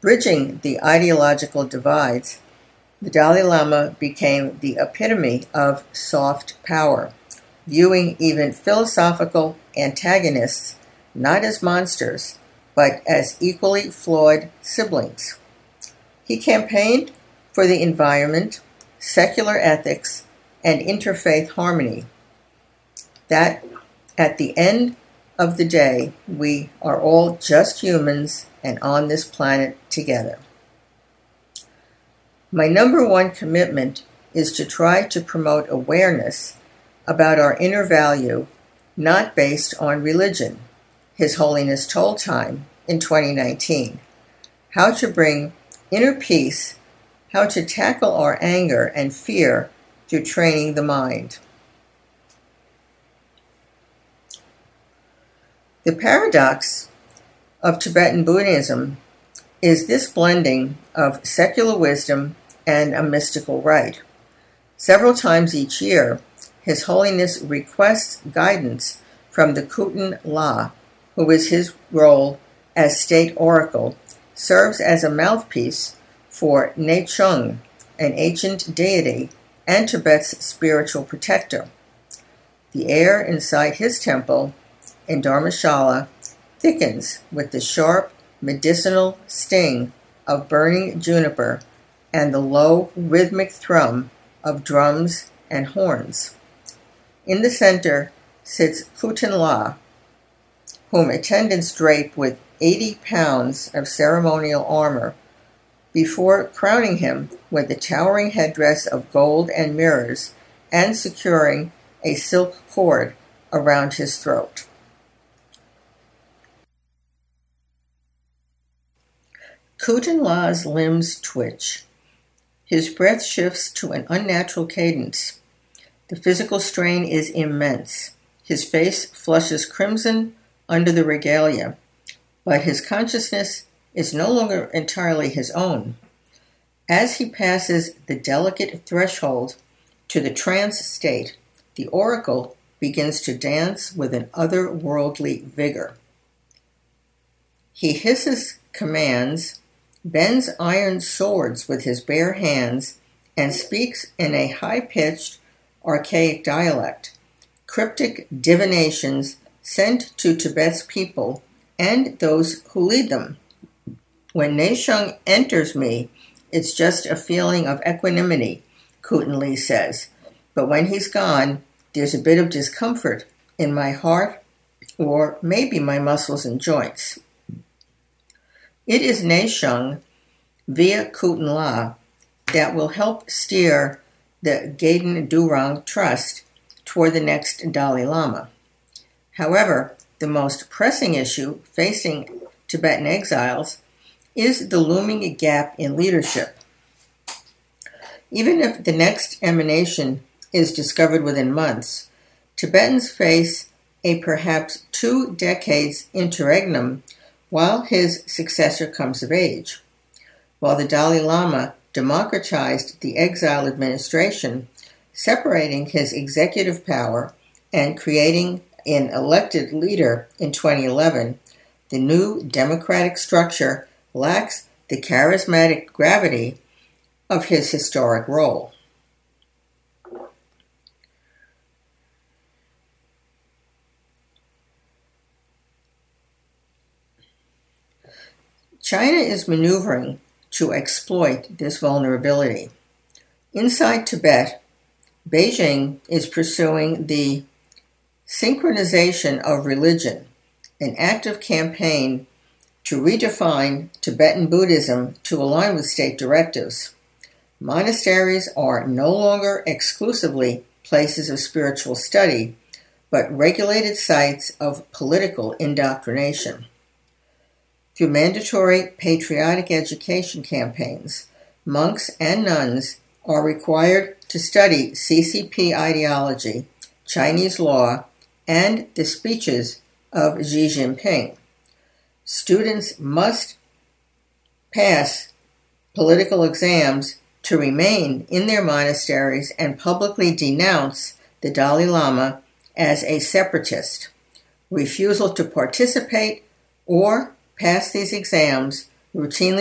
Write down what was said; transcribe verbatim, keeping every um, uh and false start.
Bridging the ideological divides, the Dalai Lama became the epitome of soft power, viewing even philosophical antagonists not as monsters, but as equally flawed siblings. He campaigned for the environment, secular ethics, and interfaith harmony. That at the end of the day, we are all just humans and on this planet together. My number one commitment is to try to promote awareness about our inner value, not based on religion, His Holiness told Time in twenty nineteen. How to bring inner peace, how to tackle our anger and fear through training the mind. The paradox of Tibetan Buddhism is this blending of secular wisdom and a mystical rite. Several times each year, His Holiness requests guidance from the Kutan La, who is his role as state oracle, serves as a mouthpiece for Nechung, an ancient deity and Tibet's spiritual protector. The air inside his temple in Dharmashala thickens with the sharp medicinal sting of burning juniper and the low rhythmic thrum of drums and horns. In the center sits Kutan La, whom attendants drape with eighty pounds of ceremonial armor before crowning him with a towering headdress of gold and mirrors and securing a silk cord around his throat. Kutan La's limbs twitch. His breath shifts to an unnatural cadence. The physical strain is immense. His face flushes crimson under the regalia, but his consciousness is no longer entirely his own. As he passes the delicate threshold to the trance state, the oracle begins to dance with an otherworldly vigor. He hisses commands, bends iron swords with his bare hands, and speaks in a high-pitched, archaic dialect, cryptic divinations sent to Tibet's people and those who lead them. When Nechung enters me, it's just a feeling of equanimity, Kutan La says, but when he's gone, there's a bit of discomfort in my heart or maybe my muscles and joints. It is Nechung, via Kutan La, that will help steer the Gaden Durang Trust toward the next Dalai Lama. However, the most pressing issue facing Tibetan exiles is the looming gap in leadership. Even if the next emanation is discovered within months, Tibetans face a perhaps two decades interregnum while his successor comes of age. While the Dalai Lama democratized the exile administration, separating his executive power and creating an elected leader in twenty eleven, the new democratic structure lacks the charismatic gravity of his historic role. China is maneuvering to exploit this vulnerability. Inside Tibet, Beijing is pursuing the synchronization of religion, an active campaign to redefine Tibetan Buddhism to align with state directives. Monasteries are no longer exclusively places of spiritual study, but regulated sites of political indoctrination. Through mandatory patriotic education campaigns, monks and nuns are required to study C C P ideology, Chinese law, and the speeches of Xi Jinping. Students must pass political exams to remain in their monasteries and publicly denounce the Dalai Lama as a separatist. Refusal to participate or pass these exams routinely